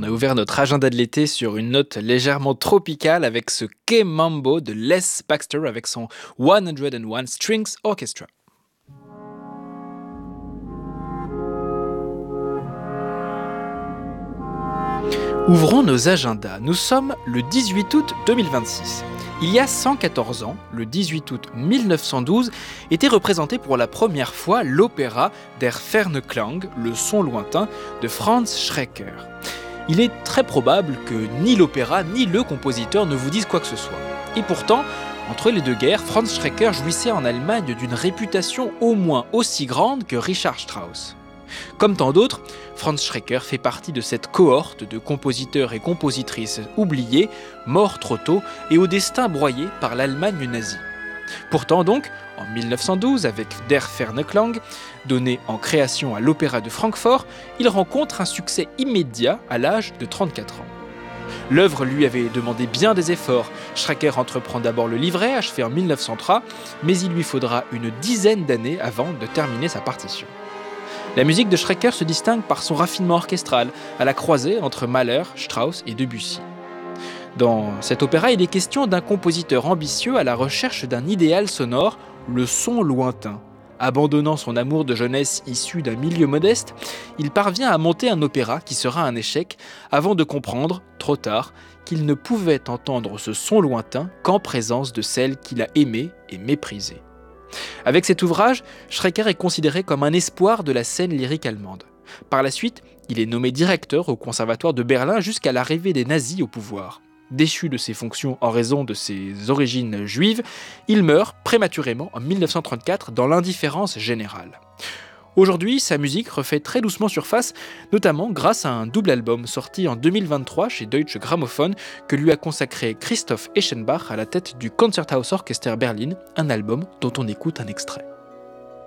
a ouvert notre agenda de l'été sur une note légèrement tropicale avec ce K-Mambo de Les Baxter avec son 101 Strings Orchestra. Ouvrons nos agendas. Nous sommes le 18 août 2026. Il y a 114 ans, le 18 août 1912, était représenté pour la première fois l'opéra Der ferne Klang, le son lointain, de Franz Schreker. Il est très probable que ni l'opéra ni le compositeur ne vous disent quoi que ce soit. Et pourtant, entre les deux guerres, Franz Schreker jouissait en Allemagne d'une réputation au moins aussi grande que Richard Strauss. Comme tant d'autres, Franz Schreker fait partie de cette cohorte de compositeurs et compositrices oubliés, morts trop tôt et au destin broyé par l'Allemagne nazie. Pourtant donc, en 1912, avec Der ferne Klang, donné en création à l'Opéra de Francfort, il rencontre un succès immédiat à l'âge de 34 ans. L'œuvre lui avait demandé bien des efforts. Schreker entreprend d'abord le livret, achevé en 1903, mais il lui faudra une dizaine d'années avant de terminer sa partition. La musique de Schreker se distingue par son raffinement orchestral, à la croisée entre Mahler, Strauss et Debussy. Dans cet opéra, il est question d'un compositeur ambitieux à la recherche d'un idéal sonore, le son lointain. Abandonnant son amour de jeunesse issu d'un milieu modeste, il parvient à monter un opéra qui sera un échec avant de comprendre, trop tard, qu'il ne pouvait entendre ce son lointain qu'en présence de celle qu'il a aimée et méprisée. Avec cet ouvrage, Schreker est considéré comme un espoir de la scène lyrique allemande. Par la suite, il est nommé directeur au Conservatoire de Berlin jusqu'à l'arrivée des nazis au pouvoir. Déchu de ses fonctions en raison de ses origines juives, il meurt prématurément en 1934 dans l'indifférence générale. Aujourd'hui, sa musique refait très doucement surface, notamment grâce à un double album sorti en 2023 chez Deutsche Grammophon que lui a consacré Christoph Eschenbach à la tête du Concerthaus Orchester Berlin, un album dont on écoute un extrait.